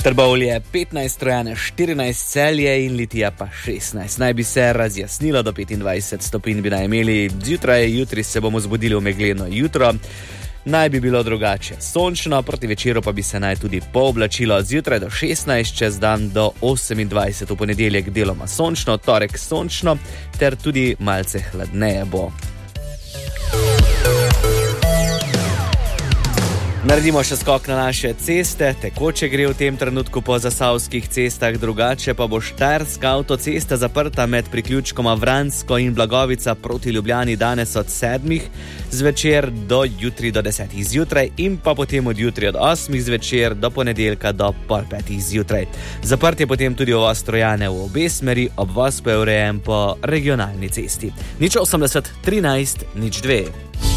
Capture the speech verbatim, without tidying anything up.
Trbovlje petnajst, Trojane štirinajst, Celje in Litija pa šestnajst. Naj bi se razjasnilo, do petindvajset stopinj bi naj imeli zjutraj, jutri se bomo zbudili v megleno jutro. Naj bi bilo drugače sončno, proti večeru pa bi se naj tudi pooblačilo, zjutraj do šestnajst, čez dan do osemindvajset, v ponedeljek deloma sončno, torek sončno ter tudi malce hladneje bo. Naredimo še skok na naše ceste, tekoče gre v tem trenutku po zasavskih cestah, drugače pa bo Štajerska avtocesta zaprta med priključkoma Vransko in Blagovica proti Ljubljani danes od sedmih zvečer do jutri do desetih zjutraj in pa potem od jutri od osmih zvečer do ponedeljka do pol petih zjutraj. Zaprt je potem tudi uvoz Trojane v obe smeri, obvoz pa je urejen po regionalni cesti. Nič osemdeset, trinajst, nič dve.